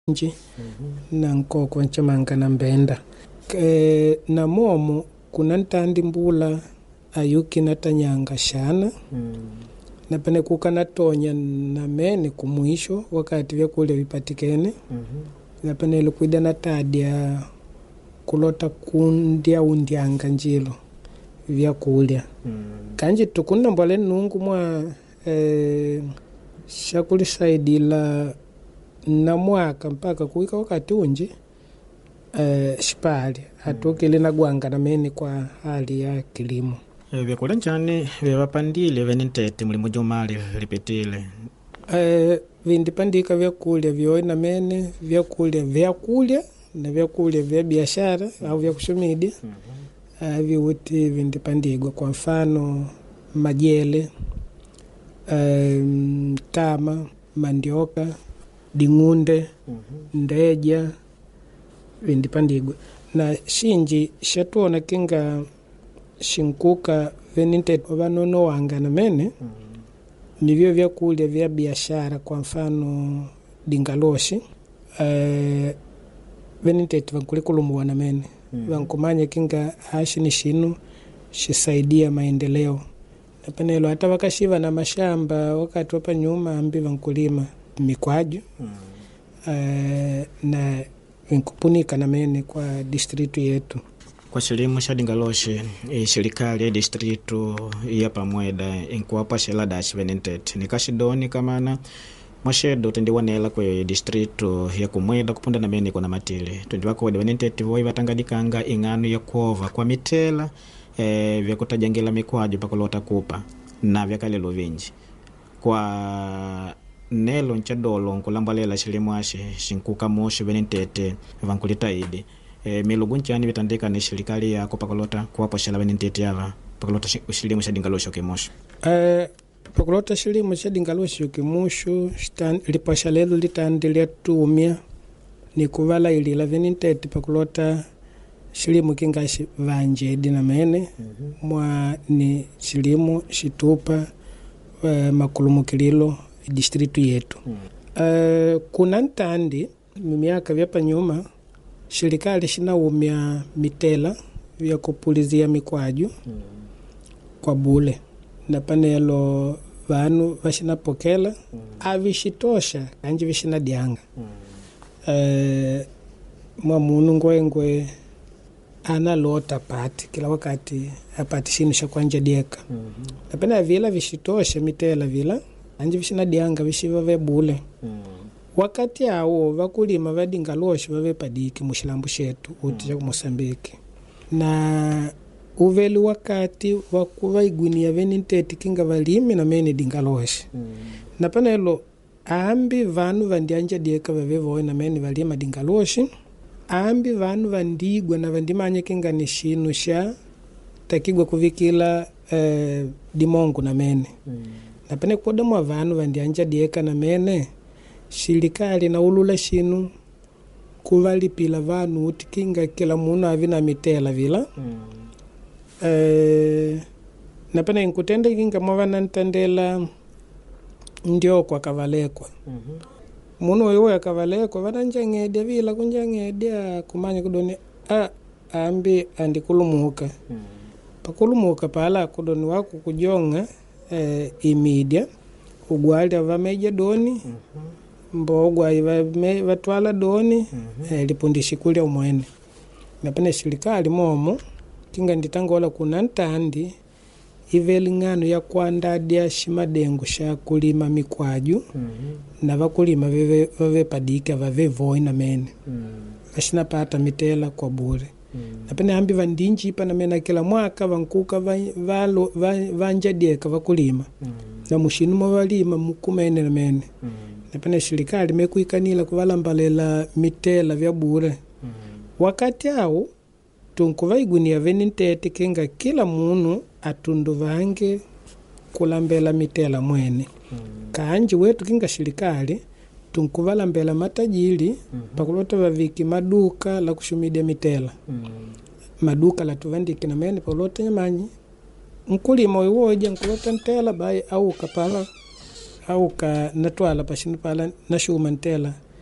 nji na nkoko nchamanga na mbenda na momo kuna ntandi mbula ayuki natanyanga shana na pene kuka natonya na mene kumwisho wakati vyakule vipatikene na pene ilikuida natadia kulota kundia undianga njilo vyakulya kanji tukuna mbole nungu mwa shakuli saidila na mwaka mpaka kuwika wakati unji shipali hatukili na guanga na meni kwa hali ya kilimo. Vyakula nchani vyapandile venintete muli mujumali lipitile? Vindipandika vyakulya vyoe na mene vyakulya na vyakulya vya biashara au vya kushumidia viwuti vindipandigwa kwa mfano majele, tama, mandioka, dingunde, ndeja vindipandigwa na shinji shatuona kinga shinkuka veninte vanono wanga na mene nivyo vyakulya vya biashara kwa mfano dingaloshi veninte vankulikulumbwa na mene vankumanya kinga hashi ni shinu shisaidia maendeleo na panelo hata wakashiva na mashamba wakati wapa nyuma ambi vankulima mikwaju na vinkupunika na mene kwa distritu yetu. Kwa shilimu sha Dingaloshi shirikali ya distritu ya Pamweda inkuwapa shela dashi venintete nikashidoni kamana mwashedo tendiwanela kwe distritu ya Kumweda kupunda na mene kwa na matili tundiwako wade venintete voi vatangadikanga inganu ya kuova kwa mitela vya kutajangela mikwaju pakulota kupa na vya kalelo vinji kwa nelo nchadolo nkulambalela shilimu ashe shinkuka moshi venintete vankulitaidi milugu nchani vitandika ni shirikali ya kupakulota kuwapo shala venintete yava pakulota shilimu sha Dingalosho kimushu pakulota shilimu sha Dingalosho kimushu lipasha lelu litandilia tumia ni kuvala ilila venintete pakulota shilimu kingashi vanjedi na mene mwa ni shilimu shitupa makulumukililo distritu yetu. Kuna ntandi miaka vyapa nyuma shirikali shinaumia mitela vya kupulizia mikwaju kwa bule na panelo vanu vashinapokela avishitosha kanji vishinadianga mwamunu ngwengwe analota pati kila wakati apati shinu sha kwanja dieka na pena vila vishitosha mitela vila anji vishinadianga vishiva vebule wakati awo vakulima va Dingalosho vavepadiki mushilambu shetu uti cha Mosambiki na uveli wakati wakuva igunia venintete kinga valimi na mene Dingalosho na panelo ambi vanu vandianja dieka vavevoe na mene valima Dingalosho ambi vanu vandigwa na vandimanya kinga ni shinu sha takigwa kuvikila dimongu na mene na pane koda mwa vanu vandianja dieka na mene shirikali na ulula shinu kuvalipila vanu uti kinga kila munu avina mitela vila na pane nkutende kinga mwana ntandela ndio kwa kavalekwa munu wewe kavalekwa vananja ngede vila kunja ngede kumanya kudoni ambi andikulumuka pakulumuka pala kudoni wako kujonga imedia ugwalya vameja doni mbogwa vatwala doni lipundishi kulya umwene na pene shirikali momo kinga nditangola kuna ntandi ivelingano ya kuandadia shimadengu sha kulima mikwaju na vakulima vavepadika vavevoi na mene vashinapata mitela kwa bure na pene ambi vandinjipa na mena kila mwaka vankuka vanjadieka vakulima na mushinu mwavalima mukumene na mene na pene shirikali mekuikanila kuvalambalela mitela vya bure wakati au tunkuva igunia venintete kinga kila munu atundu vange kulambela mitela mwene kanji wetu kinga shirikali tunkuvalambela matajiri pakulota vaviki maduka la kushumidia mitela maduka la tuvandiki na mene pakulota nyamanyi mkulima wewoja nkulota ntela bai au kapala au ka natwala pashinu pala nashuma ntela